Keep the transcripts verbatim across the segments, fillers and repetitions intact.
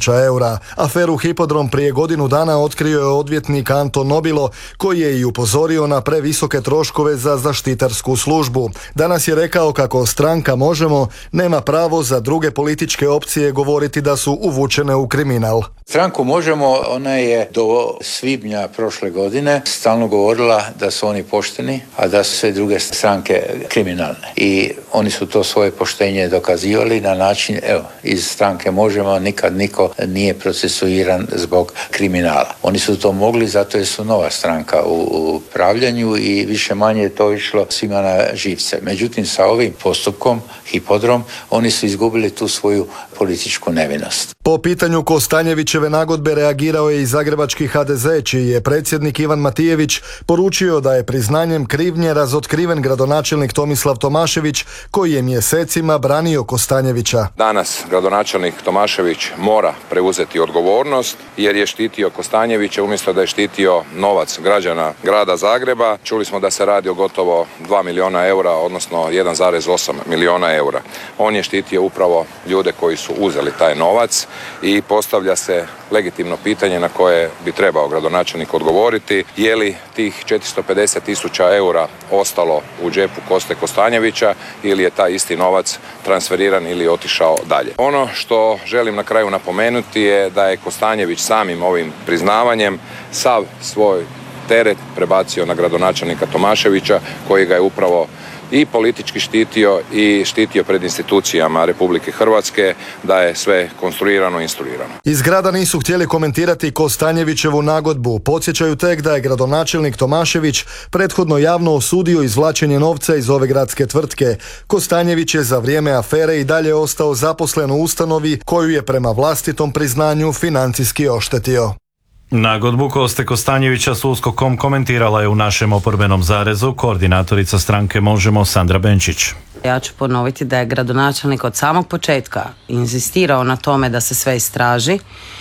tisuća eura. Aferu Hipodrom prije godinu dana otkrio je odvjetnik Anton Nobilo, koji je i upozorio na previsoke troškove za zaštitarsku službu. Danas je rekao kako stranka Možemo nema pravo za druge političke opcije govoriti da su uvučene u kriminal. Stranku Možemo, ona je do svibnja prošle godine stalno govorila da su oni pošteni, a da su sve druge stranke kriminalne. I oni su to svoje poštenje dokazivali na način, evo, iz stranke Možemo nikad niko nije procesuiran zbog kriminala. Oni su to mogli zato jer su nova stranka u upravljanju i više manje je to išlo svima na živce. Međutim, sa ovim postupkom, Hipodrom, oni su izgubili tu svoju političku nevinost. Po pitanju Kostanjevićeve nagodbe reagirao je i zagrebački ha de ze, čiji je predsjednik Ivan Matijević poručio da je priznanjem krivnje razotkriven gradonačelnik Tomislav Tomašević, koji je mjesecima branio Kostanjevića. Danas gradonačelnik Tomašević mora preuzeti odgovornost jer je štitio Kostanjevića umjesto da je štitio novac građana grada Zagreba. Čuli smo da se radi o gotovo dva milijuna eura, odnosno jedan zarez osam milijuna eura. On je štitio upravo ljude koji su uzeli taj novac i postavlja se legitimno pitanje na koje bi trebao gradonačelnik odgovoriti. Je li tih četiristo pedeset tisuća eura ostalo u džepu Koste Kostanjevića ili je taj isti novac transferiran ili otišao dalje. Ono što želim na kraju napomenuti je da je Kostanjević samim ovim priznavanjem sav svoj teret prebacio na gradonačelnika Tomaševića, koji ga je upravo i politički štitio i štitio pred institucijama Republike Hrvatske, da je sve konstruirano i instruirano. Iz grada nisu htjeli komentirati Kostanjevićevu nagodbu. Podsjećaju tek da je gradonačelnik Tomašević prethodno javno osudio izvlačenje novca iz ove gradske tvrtke. Kostanjević je za vrijeme afere i dalje ostao zaposlen u ustanovi koju je prema vlastitom priznanju financijski oštetio. Nagodbu Koste Kostanjevića s USKOK-om komentirala je u našem oporbenom zarezu koordinatorica stranke Možemo Sandra Benčić. Ja ću ponoviti da je gradonačelnik od samog početka inzistirao na tome da se sve istraži,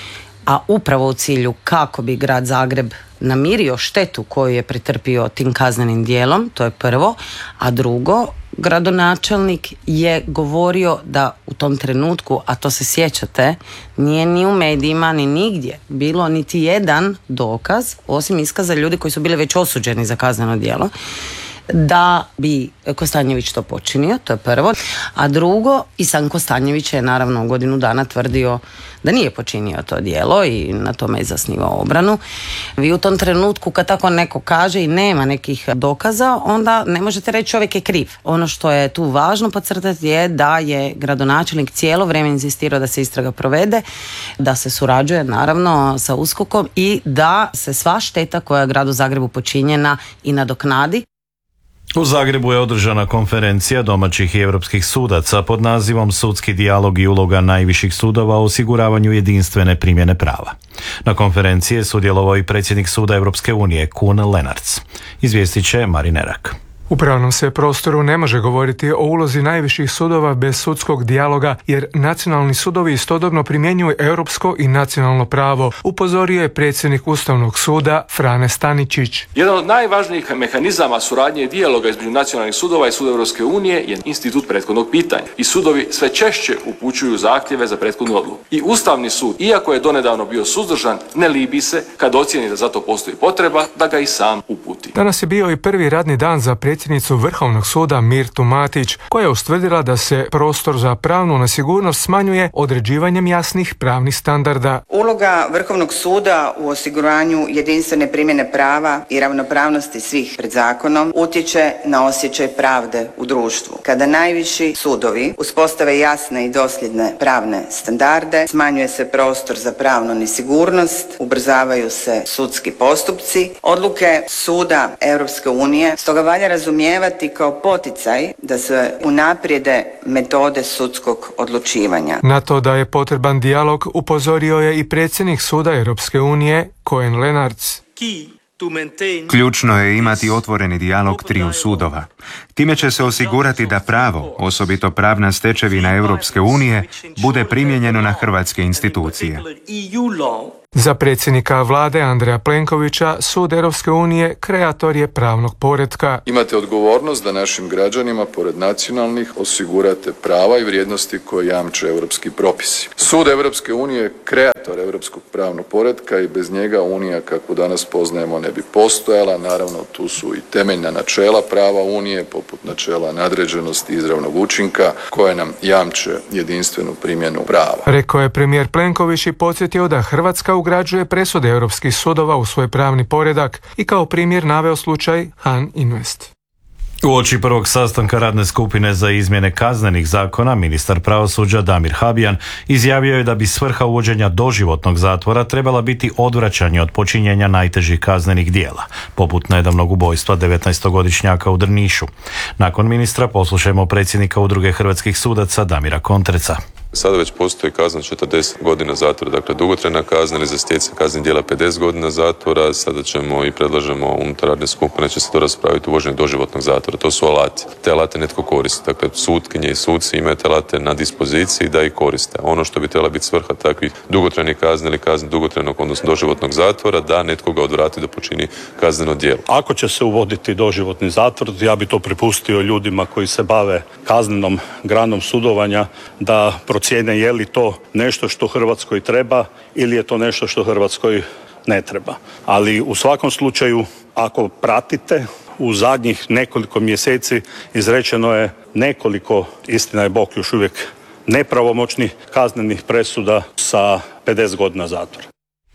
a upravo u cilju kako bi grad Zagreb namirio štetu koju je pretrpio tim kaznenim dijelom, to je prvo, a drugo, gradonačelnik je govorio da u tom trenutku, a to se sjećate, nije ni u medijima ni nigdje bilo niti jedan dokaz, osim iskaza ljudi koji su bili već osuđeni za kazneno djelo, da bi Kostanjević to počinio, to je prvo. A drugo, i sam Kostanjević je naravno u godinu dana tvrdio da nije počinio to djelo i na tome je zasnivao obranu. Vi u tom trenutku kad tako neko kaže i nema nekih dokaza, onda ne možete reći čovjek je kriv. Ono što je tu važno podcrtati je da je gradonačelnik cijelo vrijeme inzistirao da se istraga provede, da se surađuje naravno sa USKOK-om i da se sva šteta koja je gradu Zagrebu počinjena i nadoknadi. U Zagrebu je održana konferencija domaćih i europskih sudaca pod nazivom Sudski dijalog i uloga najviših sudova u osiguravanju jedinstvene primjene prava. Na konferenciji je sudjelovao i predsjednik Suda Europske unije Koen Lenaerts. Izvijestit će Marin Erak. U pravnom se prostoru ne može govoriti o ulozi najviših sudova bez sudskog dijaloga, jer nacionalni sudovi istodobno primjenjuju europsko i nacionalno pravo, upozorio je predsjednik Ustavnog suda Frane Staničić. Jedan od najvažnijih mehanizama suradnje i dijaloga između nacionalnih sudova i Suda Europske unije je institut prethodnog pitanja. I sudovi sve češće upućuju zahtjeve za prethodnu odluku. I Ustavni sud, iako je donedavno bio suzdržan, ne libi se kad ocijeni da za to postoji potreba da ga i sam uputi. Danas je bio i prvi radni dan za predsjednicu Vrhovnog suda Mirtu Matić, koja je ustvrdila da se prostor za pravnu nesigurnost smanjuje određivanjem jasnih pravnih standarda. Uloga Vrhovnog suda u osiguranju jedinstvene primjene prava i ravnopravnosti svih pred zakonom utječe na osjećaj pravde u društvu. Kada najviši sudovi uspostave jasne i dosljedne pravne standarde, smanjuje se prostor za pravnu nesigurnost, ubrzavaju se sudski postupci. Odluke Suda Europske unije stoga valja razumijevati kao poticaj da se unaprijede metode sudskog odlučivanja. Na to da je potreban dijalog upozorio je i predsjednik Suda Europske unije Koen Lenaerts. Ključno je imati otvoreni dijalog triju sudova. Time će se osigurati da pravo, osobito pravna stečevina Europske unije, bude primijenjeno na hrvatske institucije. Za predsjednika vlade Andreja Plenkovića, Sud Europske unije kreator je pravnog poretka. Imate odgovornost da našim građanima, pored nacionalnih, osigurate prava i vrijednosti koje jamče europski propisi. Sud Europske unije je kreator europskog pravnog poretka i bez njega Unija, kakvu danas poznajemo, ne bi postojala. Naravno, tu su i temeljna načela prava Unije, poput načela nadređenosti i izravnog učinka, koje nam jamče jedinstvenu primjenu prava. Rekao je premijer Plenković i podsjetio da Hrvatska ugrađuje presude europskih sudova u svoj pravni poredak i kao primjer naveo slučaj Han Invest. Uoči prvog sastanka radne skupine za izmjene kaznenih zakona, ministar pravosuđa Damir Habijan izjavio je da bi svrha uvođenja doživotnog zatvora trebala biti odvraćanje od počinjenja najtežih kaznenih dijela, poput nedavnog ubojstva devetnaestogodišnjaka u Drnišu. Nakon ministra poslušajmo predsjednika Udruge hrvatskih sudaca Damira Kontreca. Sada već postoji kazna četrdeset godina zatvora, dakle dugotrajna kazna, ili za stjecanje kaznenih djela pedeset godina zatvora. Sada ćemo i predlažemo unutar radne skupine će se to raspraviti uvođenje doživotnog zatvora. To su alati. Te alate netko koristi. Dakle, sutkinje i suci imaju te alate na dispoziciji da ih koriste. Ono što bi trebala biti svrha takvih dugotrajnih kazne ili kazne dugotrajnog, odnosno doživotnog zatvora, da netko ga odvrati da počini kazneno djelo. Ako će se uvoditi doživotni zatvor, ja bi to prepustio ljudima koji se bave kaznenom granom sudovanja da cijene je li to nešto što Hrvatskoj treba ili je to nešto što Hrvatskoj ne treba. Ali u svakom slučaju, ako pratite, u zadnjih nekoliko mjeseci izrečeno je nekoliko, istina je Bog, još uvijek nepravomoćnih kaznenih presuda sa pedeset godina zatvora.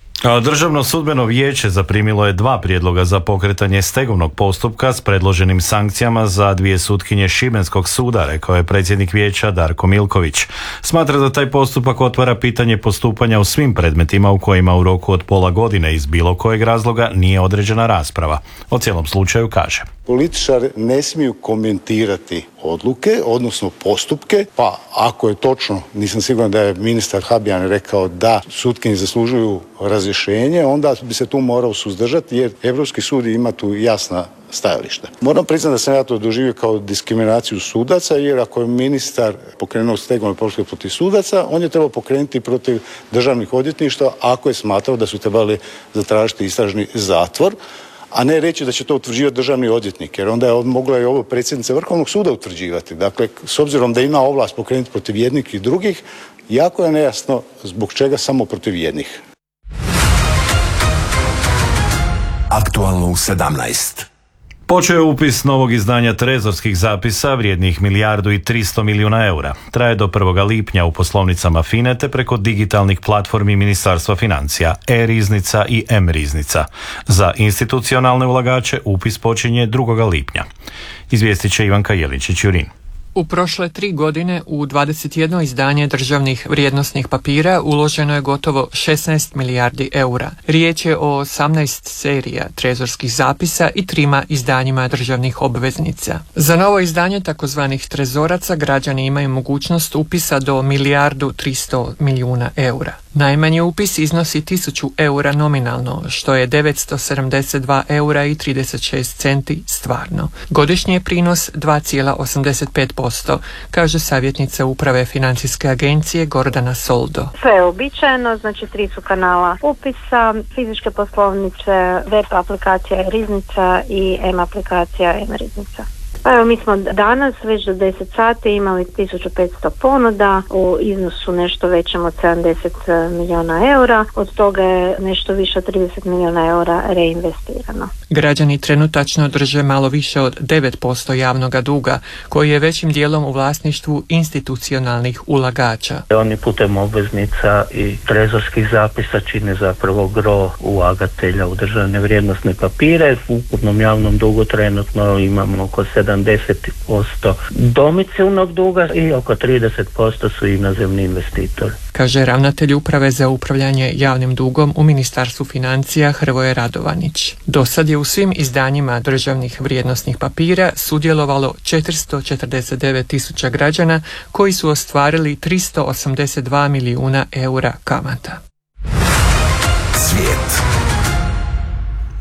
A Državno sudbeno vijeće zaprimilo je dva prijedloga za pokretanje stegovnog postupka s predloženim sankcijama za dvije sutkinje Šibenskog suda, rekao je predsjednik vijeća Darko Milković. Smatra da taj postupak otvara pitanje postupanja u svim predmetima u kojima u roku od pola godine iz bilo kojeg razloga nije određena rasprava. O cijelom slučaju kaže: političari ne smiju komentirati odluke, odnosno postupke, pa ako je točno, nisam siguran da je ministar Habijan rekao da sutkinje zaslužuju razrješenje, onda bi se tu morao suzdržati jer Europski sud ima tu jasna stajališta. Moram priznati da sam ja to doživio kao diskriminaciju sudaca, jer ako je ministar pokrenuo stegovni postupak protiv sudaca, on je trebao pokrenuti protiv državnih odvjetništva ako je smatrao da su trebali zatražiti istražni zatvor, a ne reći da će to utvrđivati državni odvjetnik, jer onda je mogla i ovo predsjednica Vrhovnog suda utvrđivati. Dakle, s obzirom da ima ovlast pokrenuti protiv jednih i drugih, jako je nejasno zbog čega samo protiv jednih. Aktualno u sedamnaest. Počeo je upis novog izdanja trezorskih zapisa vrijednih milijardu i tristo milijuna eura. Traje do prvog lipnja u poslovnicama FINE te preko digitalnih platformi Ministarstva financija, e-riznica i M-riznica. Za institucionalne ulagače upis počinje drugog lipnja. Izvijestit će Ivanka Jelinčić-Jurin. U prošle tri godine u dvadeset jedno izdanje državnih vrijednosnih papira uloženo je gotovo šesnaest milijardi eura. Riječ je o osamnaest serija trezorskih zapisa i trima izdanjima državnih obveznica. Za novo izdanje takozvanih trezoraca građani imaju mogućnost upisa do milijardu tristo milijuna eura. Najmanji upis iznosi tisuću eura nominalno, što je devetsto sedamdeset dva eura i trideset šest centi stvarno. Godišnji je prinos dva zarez osamdeset pet posto, kaže savjetnica uprave financijske agencije Gordana Soldo. Sve je uobičajeno, znači tri su kanala upisa, fizičke poslovnice, web aplikacija Riznica i M aplikacija M-riznica. Pa evo, mi smo danas već do deset sati imali tisuću petsto ponuda u iznosu nešto većem od sedamdeset milijuna eura, od toga je nešto više od trideset milijuna eura reinvestirano. Građani trenutačno drže malo više od devet posto javnoga duga, koji je većim dijelom u vlasništvu institucionalnih ulagača. Oni putem obveznica i trezorskih zapisa čine zapravo gro ulagatelja u državne vrijednosne papire. U ukupnom javnom dugu trenutno imamo oko sedamdeset posto domicilnog duga i oko trideset posto su inozemni investitori. Kaže ravnatelj uprave za upravljanje javnim dugom u Ministarstvu financija Hrvoje Radovanić. Do sad je u svim izdanjima državnih vrijednosnih papira sudjelovalo četiristo četrdeset devet tisuća građana koji su ostvarili tristo osamdeset dva milijuna eura kamata. Svijet.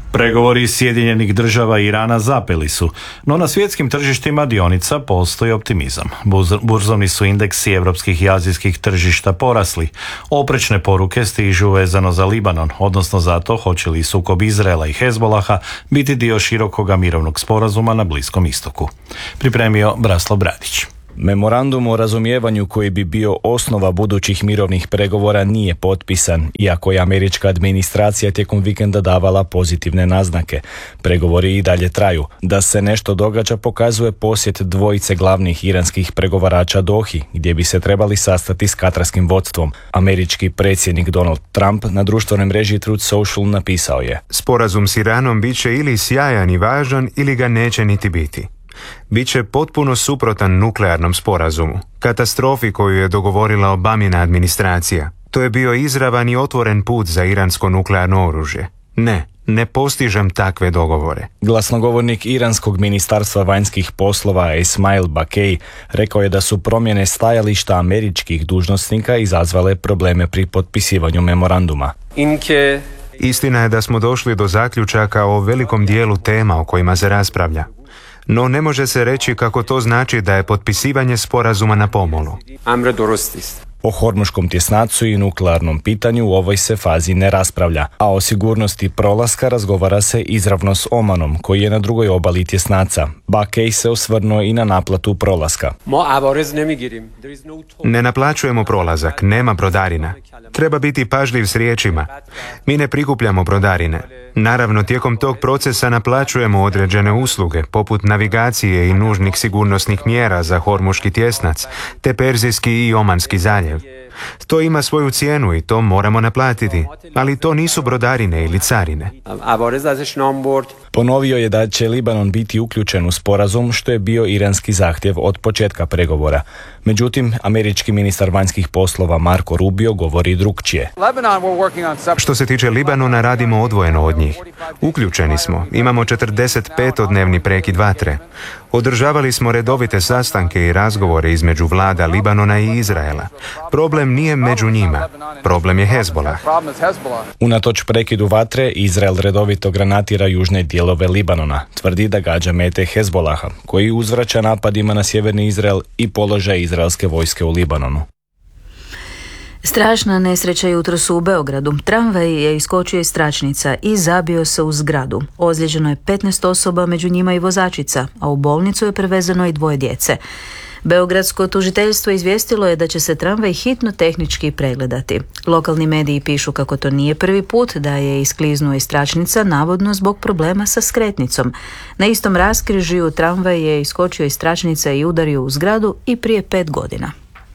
Pregovori Sjedinjenih država i Irana zapeli su, no na svjetskim tržištima dionica postoji optimizam. Burzovni su indeksi europskih i azijskih tržišta porasli. Oprečne poruke stižu vezano za Libanon, odnosno za to hoće li sukob Izraela i Hezbolaha biti dio širokoga mirovnog sporazuma na Bliskom istoku. Pripremio Braslav Bradić. Memorandum o razumijevanju koji bi bio osnova budućih mirovnih pregovora nije potpisan, iako je američka administracija tijekom vikenda davala pozitivne naznake. Pregovori i dalje traju. Da se nešto događa pokazuje posjet dvojice glavnih iranskih pregovarača Dohi, gdje bi se trebali sastati s katarskim vodstvom. Američki predsjednik Donald Trump na društvenoj mreži Truth Social napisao je: Sporazum s Iranom bit će ili sjajan i važan ili ga neće niti biti. Biće potpuno suprotan nuklearnom sporazumu, katastrofi koju je dogovorila Obamina administracija. To je bio izravan i otvoren put za iransko nuklearno oružje. Ne, ne postižem takve dogovore. Glasnogovornik iranskog ministarstva vanjskih poslova Esmail Bakej rekao je da su promjene stajališta američkih dužnosnika izazvale probleme pri potpisivanju memoranduma. Inke... Istina je da smo došli do zaključaka o velikom dijelu tema o kojima se raspravlja. No ne može se reći kako to znači da je potpisivanje sporazuma na pomolu. O hormuškom tjesnacu i nuklearnom pitanju u ovoj se fazi ne raspravlja, a o sigurnosti prolaska razgovara se izravno s Omanom, koji je na drugoj obali tjesnaca. Bakej se osvrnuo i na naplatu prolaska. Ne naplaćujemo prolazak, nema brodarina. Treba biti pažljiv s riječima. Mi ne prikupljamo brodarine. Naravno, tijekom tog procesa naplaćujemo određene usluge, poput navigacije i nužnih sigurnosnih mjera za hormuški tjesnac, te Perzijski i Omanski zaljev. To ima svoju cijenu i to moramo naplatiti, ali to nisu brodarine ili carine. Ponovio je da će Libanon biti uključen u sporazum, što je bio iranski zahtjev od početka pregovora. Međutim, američki ministar vanjskih poslova Marco Rubio govori drukčije. Što se tiče Libanona, radimo odvojeno od njih. Uključeni smo, imamo četrdeset petodnevni prekid vatre. Održavali smo redovite sastanke i razgovore između vlada Libanona i Izraela. Problem nije među njima, problem je Hezbolah. Unatoč prekidu vatre, Izrael redovito granatira južne dijelove Libanona. Tvrdi da gađa mete Hezbolaha, koji uzvraća napadima na sjeverni Izrael i položaj izraelske vojske u Libanonu. Strašna nesreća jutros u Beogradu. Tramvaj je iskočio iz tračnica i zabio se u zgradu. Ozlijeđeno je petnaest osoba, među njima i vozačica, a u bolnicu je prevezeno i dvoje djece. Beogradsko tužiteljstvo izvijestilo je da će se tramvaj hitno tehnički pregledati. Lokalni mediji pišu kako to nije prvi put da je iskliznuo iz tračnica, navodno zbog problema sa skretnicom. Na istom raskrižju tramvaj je iskočio iz tračnice i udario u zgradu i prije pet godina.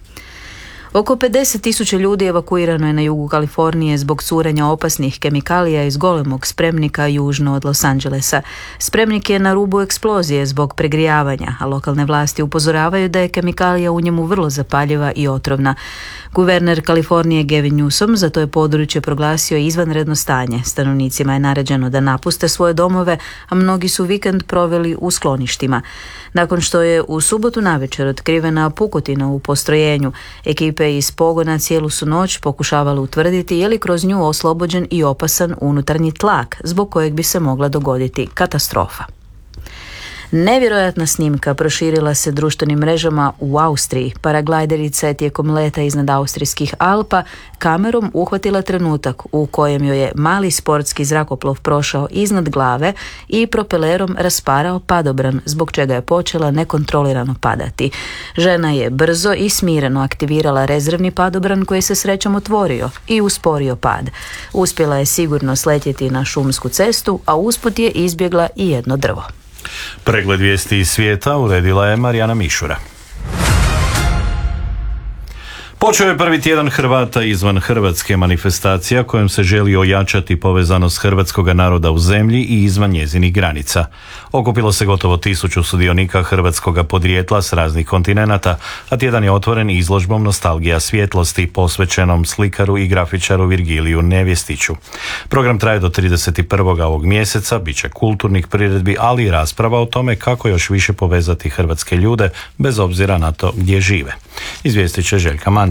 Oko pedeset tisuća ljudi evakuirano je na jugu Kalifornije zbog curenja opasnih kemikalija iz golemog spremnika južno od Los Angelesa. Spremnik je na rubu eksplozije zbog pregrijavanja, a lokalne vlasti upozoravaju da je kemikalija u njemu vrlo zapaljiva i otrovna. Guverner Kalifornije Gavin Newsom za to je područje proglasio izvanredno stanje. Stanovnicima je naređeno da napuste svoje domove, a mnogi su vikend proveli u skloništima. Nakon što je u subotu navečer otkrivena pukotina u postrojenju, ekipe iz pogona cijelu su noć pokušavale utvrditi je li kroz nju oslobođen i opasan unutarnji tlak, zbog kojeg bi se mogla dogoditi katastrofa. Nevjerojatna snimka proširila se društvenim mrežama u Austriji. Paraglajderica je tijekom leta iznad austrijskih Alpa kamerom uhvatila trenutak u kojem joj je mali sportski zrakoplov prošao iznad glave i propelerom rasparao padobran, zbog čega je počela nekontrolirano padati. Žena je brzo i smireno aktivirala rezervni padobran koji se srećom otvorio i usporio pad. Uspjela je sigurno sletjeti na šumsku cestu, a usput je izbjegla i jedno drvo. Pregled vijesti iz svijeta uredila je Marijana Mišura. Počeo je prvi tjedan Hrvata izvan Hrvatske, manifestacija kojom se želi ojačati povezanost hrvatskog naroda u zemlji i izvan njezinih granica. Okupilo se gotovo tisuću sudionika hrvatskoga podrijetla s raznih kontinenata, a tjedan je otvoren izložbom Nostalgija svjetlosti posvećenom slikaru i grafičaru Virgiliju Nevjestiću. Program traje do trideset prvog ovog mjeseca, bit će kulturnih priredbi, ali i rasprava o tome kako još više povezati hrvatske ljude bez obzira na to gdje žive. Izvijestit će Željka Mandić.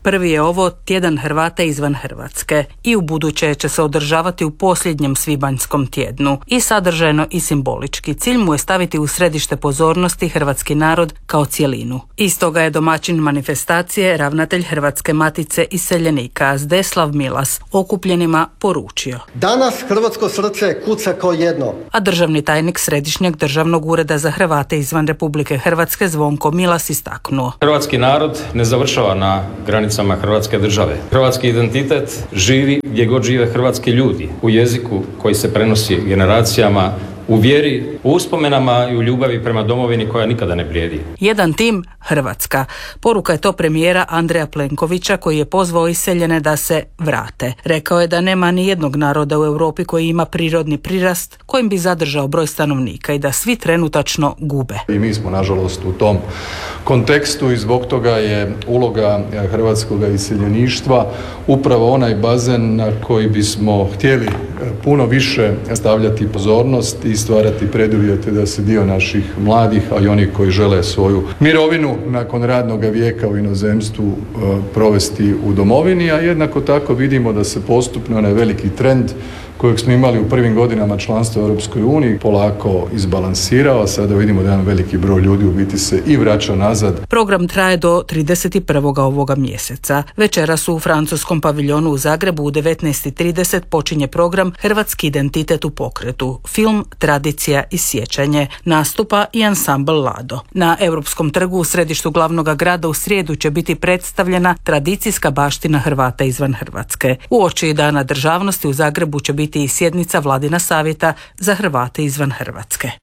Prvi je ovo Tjedan Hrvata izvan Hrvatske i u buduće će se održavati u posljednjem svibanjskom tjednu i sadržajno i simbolički. Cilj mu je staviti u središte pozornosti hrvatski narod kao cjelinu. Iz toga je domaćin manifestacije ravnatelj Hrvatske matice iseljenika Zdeslav Milas okupljenima poručio: Danas hrvatsko srce kuca kao jedno. A državni tajnik Središnjeg državnog ureda za Hrvate izvan Republike Hrvatske Zvonko Milas istaknuo: Hrvatski narod ne završava na granicama Hrvatske države. Hrvatski identitet živi gdje god žive hrvatski ljudi, u jeziku koji se prenosi generacijama, u vjeri, u uspomenama i u ljubavi prema domovini koja nikada ne blijedi. Jedan tim, Hrvatska. Poruka je to premijera Andreja Plenkovića koji je pozvao iseljene da se vrate. Rekao je da nema ni jednog naroda u Europi koji ima prirodni prirast kojim bi zadržao broj stanovnika i da svi trenutačno gube. I mi smo nažalost u tom kontekstu i zbog toga je uloga hrvatskog iseljeništva upravo onaj bazen na koji bismo htjeli puno više stavljati pozornost i stvarati preduvjete da se dio naših mladih, a i oni koji žele svoju mirovinu nakon radnog vijeka u inozemstvu provesti u domovini, a jednako tako vidimo da se postupno onaj veliki trend kojeg smo imali u prvim godinama članstva u Europskoj uniji polako izbalansirao. Sada vidimo da jedan veliki broj ljudi u biti se i vraća nazad. Program traje do trideset prvog ovoga mjeseca. Večeras u francuskom paviljonu u Zagrebu u devetnaest i trideset počinje program Hrvatski identitet u pokretu. Film, tradicija i sjećanje. Nastupa i ansambl Lado. Na Europskom trgu u središtu glavnog grada u srijedu će biti predstavljena tradicijska baština Hrvata izvan Hrvatske. Uoči Dana državnosti u Zagrebu će biti i sjednica Vladina savjeta za Hrvate izvan Hrvatske.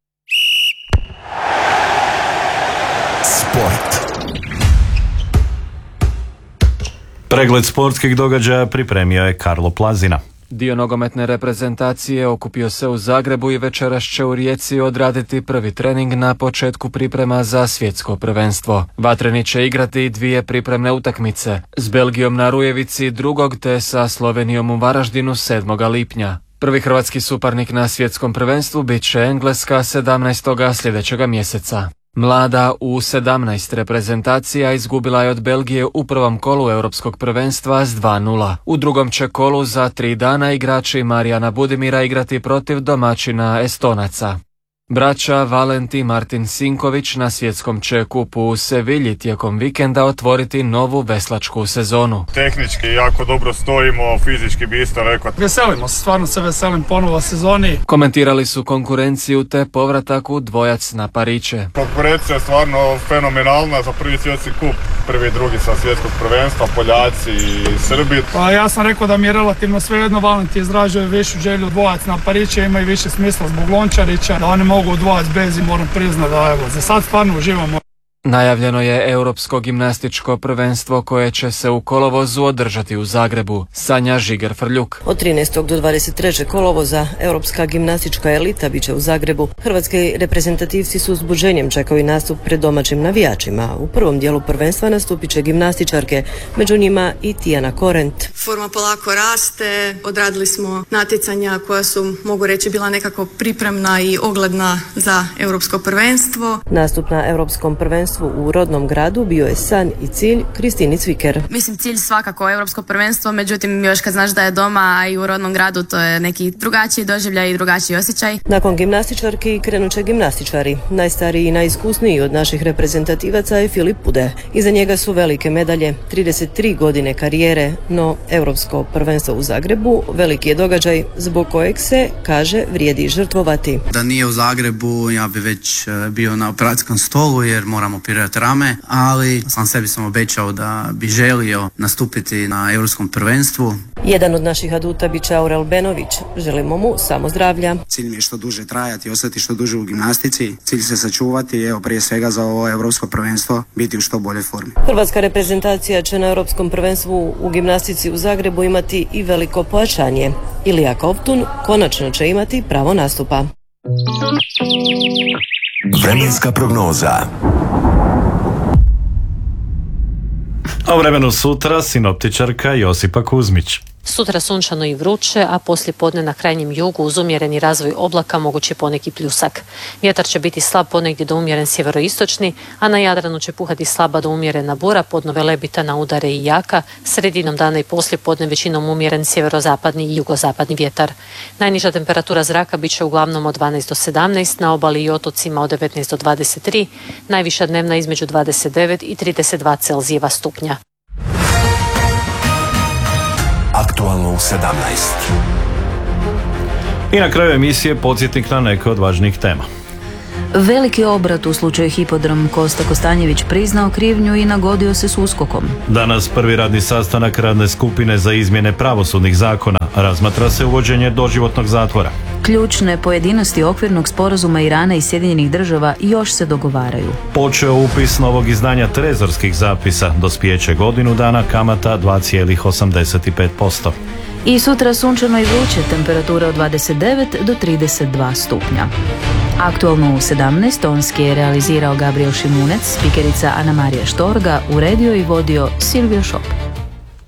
Sport. Pregled sportskih događaja pripremio je Karlo Plazina. Dio nogometne reprezentacije okupio se u Zagrebu i večeras će u Rijeci odraditi prvi trening na početku priprema za svjetsko prvenstvo. Vatreni će igrati dvije pripremne utakmice, s Belgijom na Rujevici drugog te sa Slovenijom u Varaždinu sedmog lipnja. Prvi hrvatski suparnik na svjetskom prvenstvu bit će Engleska sedamnaestog sljedećega mjeseca. Mlada u sedamnaest reprezentacija izgubila je od Belgije u prvom kolu europskog prvenstva s dva nula. U drugom će kolu za tri dana igrači Marijana Budimira igrati protiv domaćina Estonaca. Braća Valent i Martin Sinković na svjetskom će kupu u Sevilji tijekom vikenda otvoriti novu veslačku sezonu. Tehnički jako dobro stojimo, fizički bi isto rekao. Veselimo se, stvarno se veselim ponovo sezoni. Komentirali su konkurenciju te povratak u dvojac na pariće. Konkurencija je stvarno fenomenalna za prvi svjetski kup, prvi i drugi sa svjetskog prvenstva, Poljaci i Srbi. Pa ja sam rekao da mi je relativno svejedno, Valent je izražio višu želju dvojac na pariće, ima i više smisla zbog Lončarića, da oni mogu dvojac bez i moram priznati da evo, za sad stvarno uživamo. Najavljeno je Europsko gimnastičko prvenstvo koje će se u kolovozu održati u Zagrebu. Sanja Žiger-Frljuk. Od trinaestog do dvadeset trećeg kolovoza Europska gimnastička elita biće u Zagrebu. Hrvatski reprezentativci su uzbuđenjem čekaju nastup pred domaćim navijačima. U prvom dijelu prvenstva nastupit će gimnastičarke, među njima i Tijana Korent. Forma polako raste, odradili smo natjecanja koja su, mogu reći, bila nekako pripremna i ogledna za Europsko prvenstvo. Nastup na Europskom prvenstvu u rodnom gradu bio je san i cilj Kristini Cviker. Mislim, cilj svakako europsko prvenstvo, međutim još kad znaš da je doma i u rodnom gradu, to je neki drugačiji doživljaj i drugačiji osjećaj. Nakon gimnastičarki krenut će gimnastičari. Najstariji i najiskusniji od naših reprezentativaca je Filip Pude. Iza njega su velike medalje, trideset tri godine karijere, no europsko prvenstvo u Zagrebu veliki je događaj zbog kojeg se, kaže, vrijedi žrtvovati. Da nije u Zagrebu, ja bi već bio na operacijskom stolu jer moramo operirati rame, ali sam sebi sam obećao da bi želio nastupiti na europskom prvenstvu. Jedan od naših aduta bit će Aurel Benović. Želimo mu samo zdravlja. Cilj mi je što duže trajati, ostati što duže u gimnastici. Cilj se sačuvati, evo prije svega za ovo europsko prvenstvo, biti u što boljoj formi. Hrvatska reprezentacija će na europskom prvenstvu u gimnastici u Zagrebu imati i veliko pojačanje. Ilija Kovtun konačno će imati pravo nastupa. Vremenska prognoza. A u vremenu sutra sinoptičarka Josipa Kuzmić. Sutra sunčano i vruće, a poslije podne na krajnjem jugu uz umjereni razvoj oblaka moguće poneki pljusak. Vjetar će biti slab ponegdje do umjeren sjeveroistočni, a na Jadranu će puhati slaba do umjerena bura, podno Velebita na udare i jaka, sredinom dana i poslije podne većinom umjeren sjeverozapadni i jugozapadni vjetar. Najniža temperatura zraka bit će uglavnom od dvanaest do sedamnaest, na obali i otocima od devetnaest do dvadeset tri, najviša dnevna između dvadeset devet i trideset dva Celzijeva stupnja. Aktualno u sedamnaest. I na kraju emisije podsjetnik na neke od važnijih tema. Veliki obrat u slučaju Hipodrom. Kosta Kostanjević priznao krivnju i nagodio se s USKOK-om. Danas prvi radni sastanak radne skupine za izmjene pravosudnih zakona. Razmatra se uvođenje doživotnog zatvora. Ključne pojedinosti okvirnog sporazuma Irana i Sjedinjenih država još se dogovaraju. Počeo upis novog izdanja trezorskih zapisa. Dospijeće godinu dana, kamata dva zarez osamdeset pet posto. I sutra sunčano i vruće, temperatura od dvadeset devet do trideset dva stupnja. Aktualno u sedamnaest tonski je realizirao Gabriel Šimunec, spikerica Ana Marija Štorga, uredio i vodio Silvio Šop.